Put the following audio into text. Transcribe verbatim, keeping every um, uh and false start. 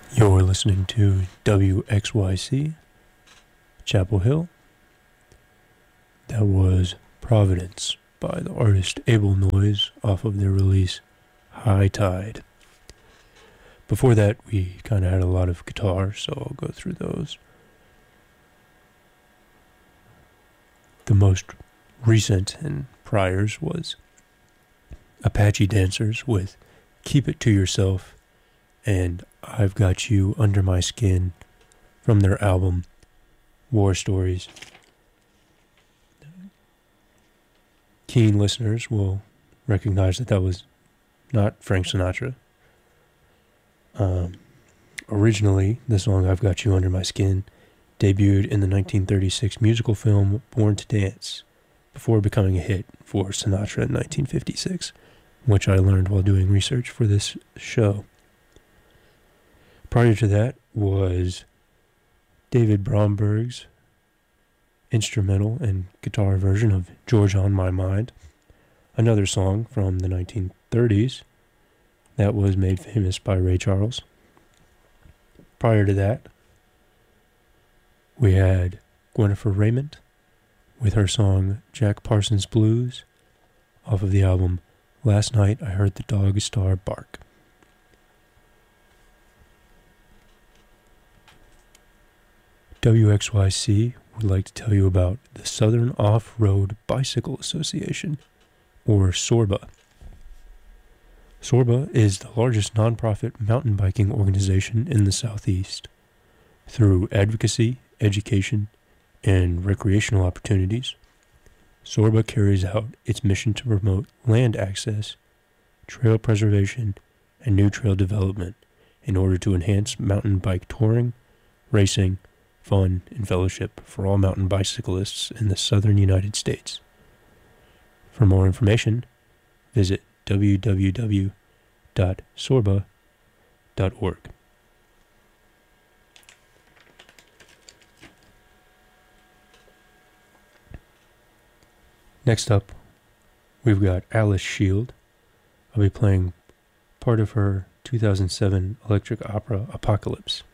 You're listening to W X Y C, Chapel Hill. That was Providence by the artist Able Noise off of their release High Tide. Before that, we kind of had a lot of guitar, so I'll go through those. The most recent and priors was Apache Dancers with Keep It To Yourself and I've Got You Under My Skin from their album War Stories. Keen listeners will recognize that that was not Frank Sinatra. Um, originally, the song I've Got You Under My Skin debuted in the nineteen thirty-six musical film Born to Dance before becoming a hit for Sinatra in nineteen fifty-six, which I learned while doing research for this show. Prior to that was David Bromberg's instrumental and guitar version of George on My Mind, another song from the nineteen thirties that was made famous by Ray Charles. Prior to that, we had Gwennifer Raymond with her song Jack Parsons Blues off of the album Last Night I Heard the Dog Star Bark. W X Y C would like to tell you about the Southern Off-Road Bicycle Association, or SORBA. SORBA is the largest nonprofit mountain biking organization in the Southeast. Through advocacy, education, and recreational opportunities, SORBA carries out its mission to promote land access, trail preservation, and new trail development in order to enhance mountain bike touring, racing, fun, and fellowship for all mountain bicyclists in the southern United States. For more information, visit w w w dot sorba dot org. Next up, we've got Alice Shield. I'll be playing part of her two thousand seven electric opera Apocalypse.